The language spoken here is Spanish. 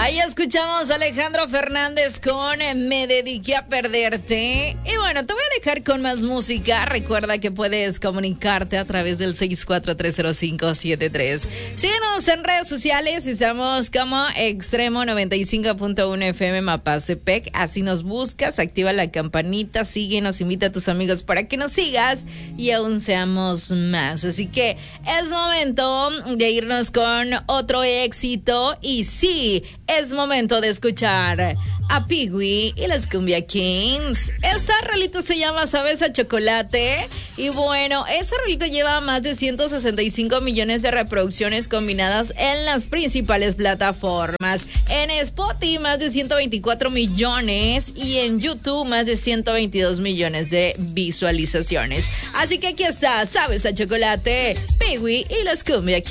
Ahí escuchamos a Alejandro Fernández con Me dediqué a perderte. Y bueno, te voy a dejar con más música. Recuerda que puedes comunicarte a través del 6430573. Síguenos en redes sociales y estamos como Extremo 95.1 FM Mapastepec. Así nos buscas, activa la campanita, síguenos, invita a tus amigos para que nos sigas y aún seamos más. Así que es momento de irnos con otro éxito. Y sí, es momento de escuchar a Pigui y las Cumbia Kings. Esta rolita se llama Sabes a Chocolate. Y bueno, esta rolita lleva más de 165 millones de reproducciones combinadas en las principales plataformas. En Spotify más de 124 millones y en YouTube más de 122 millones de visualizaciones. Así que aquí está, Sabes a Chocolate, Pigui y las Cumbia Kings.